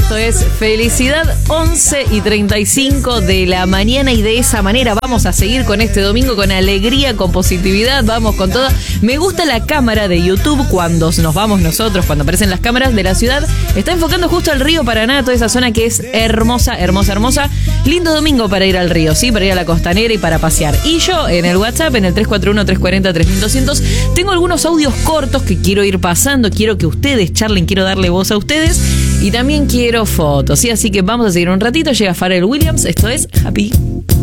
Esto es Felicidad, 11:35 de la mañana, y de esa manera vamos a seguir con este domingo con alegría, con positividad, vamos con todo. Me gusta la cámara de YouTube cuando nos vamos nosotros, cuando aparecen las cámaras de la ciudad, está enfocando justo al río Paraná, toda esa zona que es hermosa, hermosa, hermosa. Lindo domingo para ir al río, sí, para ir a la costanera y para pasear. Y yo en el WhatsApp, en el 341-340-3200, tengo algunos audios cortos que quiero ir pasando, quiero que ustedes charlen, quiero darle voz a ustedes y también quiero fotos, ¿sí? Así que vamos a seguir un ratito. Llega Pharrell Williams, esto es Happy.